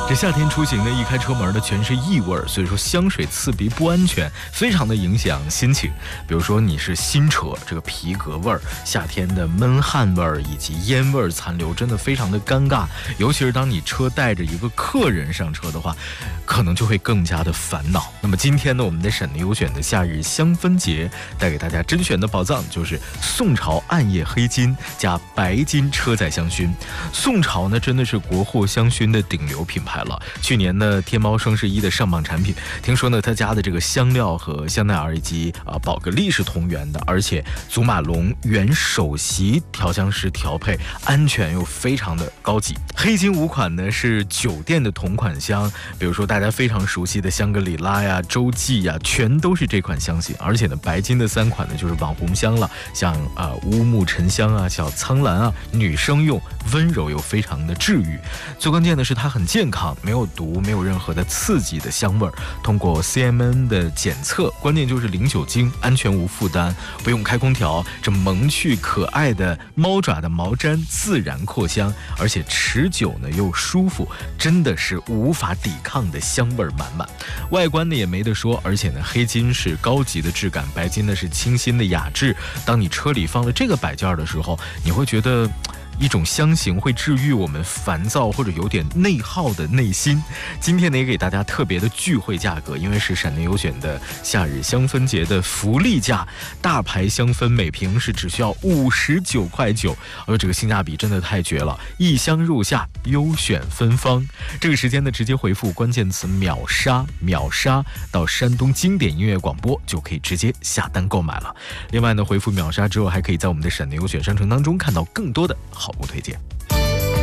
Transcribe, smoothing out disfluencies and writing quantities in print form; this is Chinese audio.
这夏天出行呢，一开车门呢全是异味，所以说香水刺鼻不安全，非常的影响心情。比如说你是新车，这个皮革味儿、夏天的闷汗味儿以及烟味残留，真的非常的尴尬。尤其是当你车带着一个客人上车的话，可能就会更加的烦恼。那么今天呢，我们的沈内优选的夏日香氛节带给大家甄选的宝藏就是宋朝暗夜黑金加白金车载香薰。宋朝呢真的是国货香薰的顶流品牌了。去年呢天猫双11的上榜产品，听说呢他家的这个香料和香奈儿以及宝格丽是同源的，而且祖马龙原首席调香师调配，安全又非常的高级。黑金5款呢是酒店的同款香，比如说大家非常熟悉的香格里拉呀、洲际呀，全都是这款香型。而且呢白金的3款呢就是网红香了，像乌木沉香啊、小苍兰啊，女生用，温柔又非常的治愈。最关键的是它很健康，没有毒，没有任何的刺激的香味儿。通过 CMN 的检测，关键就是零酒精，安全无负担，不用开空调，这萌趣可爱的猫爪的毛毡自然扩香，而且持久呢又舒服，真的是无法抵抗的香味满满。外观呢也没得说，而且呢黑金是高级的质感，白金呢是清新的雅致。当你车里放了这个摆件的时候，你会觉得一种香型会治愈我们烦躁或者有点内耗的内心。今天呢也给大家特别的聚会价格，因为是沈内优选的夏日香氛节的福利价，大牌香氛每瓶是只需要59.9块，这个性价比真的太绝了，一香入夏，优选芬芳。这个时间呢直接回复关键词秒杀到山东经典音乐广播，就可以直接下单购买了。另外呢回复秒杀之后，还可以在我们的沈内优选商城当中看到更多的好物推荐。